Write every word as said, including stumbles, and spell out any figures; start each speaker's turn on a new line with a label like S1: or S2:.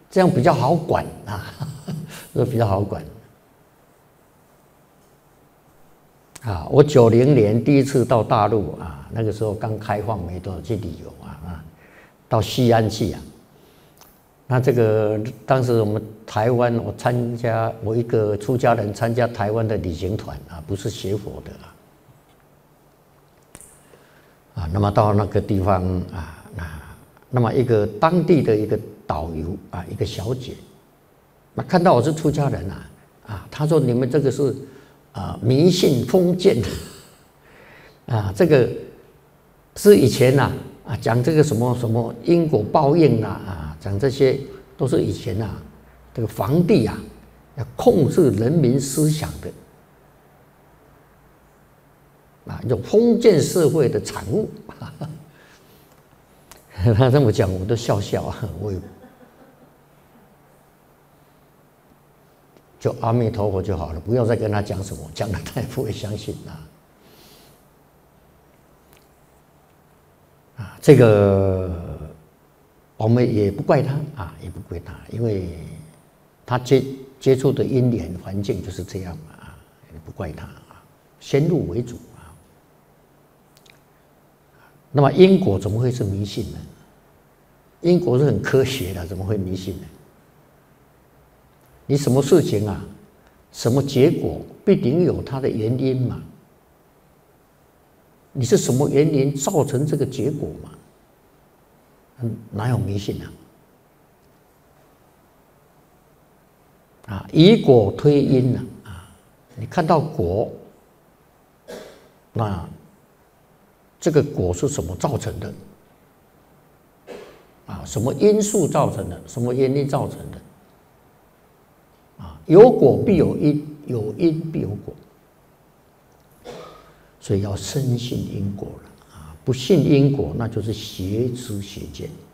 S1: 这样比较好管啊，这比较好管。啊，我九零年第一次到大陆啊，那个时候刚开放没多少，去旅游啊啊，到西安去啊。那这个当时我们台湾，我参加我一个出家人参加台湾的旅行团啊，不是学佛的啊。啊，那么到那个地方啊，那那么一个当地的一个导游啊，一个小姐，那看到我是出家人啊，啊，她说你们这个是啊迷信封建啊，这个是以前呐啊讲这个什么什么因果报应啊啊，讲这些都是以前啊这个皇帝啊要控制人民思想的。啊，有封建社会的产物，他这么讲，我都笑笑啊，我也就阿弥陀佛就好了，不要再跟他讲什么，讲了他也不会相信啊。啊，这个我们也不怪他啊，也不怪他，因为他接接触的因缘环境就是这样嘛啊，也不怪他啊，先入为主。那么因果怎么会是迷信呢？因果是很科学的，怎么会迷信呢？你什么事情啊，什么结果必定有它的原因嘛？你是什么原因造成这个结果嘛？嗯，哪有迷信啊？啊，以果推因啊，啊，你看到果，那这个果是什么造成的？啊，什么因素造成的？什么原因造成的？啊，有果必有因，有因必有果，所以要深信因果了啊！不信因果，那就是邪知邪见。